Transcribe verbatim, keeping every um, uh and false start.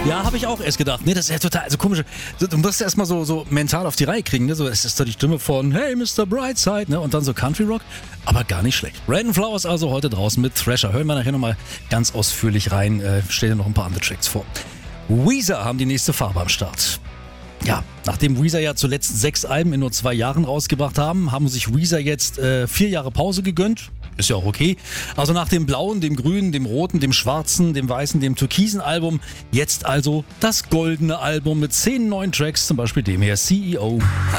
Ja, habe ich auch erst gedacht. Nee, das ist ja total, also komisch. Du musst erst mal so, so mental auf die Reihe kriegen, ne? So, es ist doch die Stimme von Hey, Mister Brightside, ne? Und dann so Country Rock. Aber gar nicht schlecht. Random Flowers also heute draußen mit Thrasher. Hören wir nachher nochmal ganz ausführlich rein. Äh, stell dir noch ein paar andere Tracks vor. Weezer haben die nächste Farbe am Start. Ja, nachdem Weezer ja zuletzt sechs Alben in nur zwei Jahren rausgebracht haben, haben sich Weezer jetzt äh, vier Jahre Pause gegönnt. Ist ja auch okay. Also nach dem blauen, dem grünen, dem roten, dem schwarzen, dem weißen, dem türkisen Album, jetzt also das goldene Album mit zehn neuen Tracks, zum Beispiel dem hier C E O.